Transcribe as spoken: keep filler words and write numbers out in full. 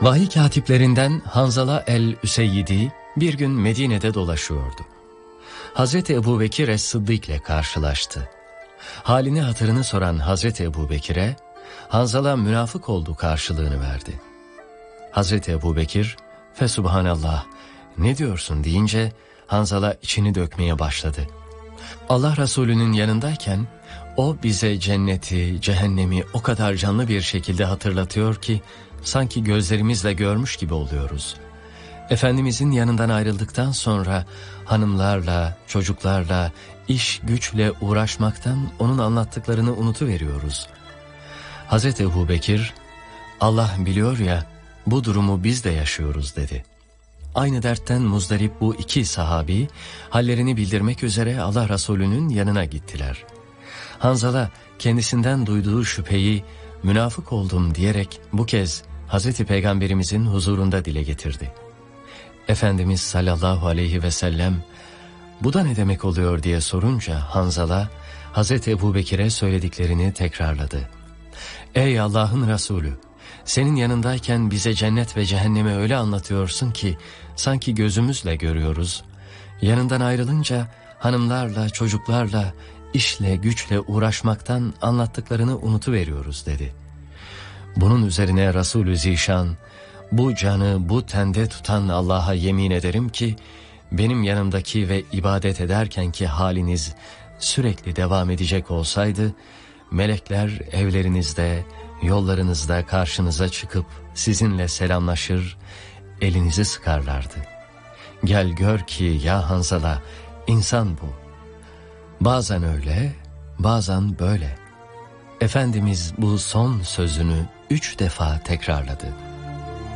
Vahiy katiplerinden Hanzala el-Üseyyidi bir gün Medine'de dolaşıyordu. Hazreti Ebubekir es-Sıddık ile karşılaştı. Halini hatırını soran Hazreti Ebubekir'e Hanzala münafık oldu karşılığını verdi. Hazreti Ebubekir, "Fesubhanallah, ne diyorsun?" deyince Hanzala içini dökmeye başladı. Allah Resulü'nün yanındayken o bize cenneti, cehennemi o kadar canlı bir şekilde hatırlatıyor ki sanki gözlerimizle görmüş gibi oluyoruz. Efendimizin yanından ayrıldıktan sonra hanımlarla, çocuklarla, iş güçle uğraşmaktan onun anlattıklarını unutuveriyoruz. Hazreti Ebubekir, "Allah biliyor ya, bu durumu biz de yaşıyoruz," dedi. Aynı dertten muzdarip bu iki sahabi hallerini bildirmek üzere Allah Resulü'nün yanına gittiler. Hanzala kendisinden duyduğu şüpheyi münafık oldum diyerek bu kez Hazreti Peygamberimizin huzurunda dile getirdi. Efendimiz sallallahu aleyhi ve sellem "Bu da ne demek oluyor?" diye sorunca Hanzala Hazreti Ebubekir'e söylediklerini tekrarladı. "Ey Allah'ın Resulü, senin yanındayken bize cennet ve cehennemi öyle anlatıyorsun ki sanki gözümüzle görüyoruz. Yanından ayrılınca hanımlarla, çocuklarla, işle, güçle uğraşmaktan anlattıklarını unutuveriyoruz," dedi. Bunun üzerine Resulü Zişan, "Bu canı bu tende tutan Allah'a yemin ederim ki benim yanımdaki ve ibadet ederkenki haliniz sürekli devam edecek olsaydı, melekler evlerinizde, yollarınızda karşınıza çıkıp sizinle selamlaşır, elinizi sıkarlardı. Gel gör ki ya Hanzala, insan bu. Bazen öyle, bazen böyle." Efendimiz bu son sözünü üç defa tekrarladı.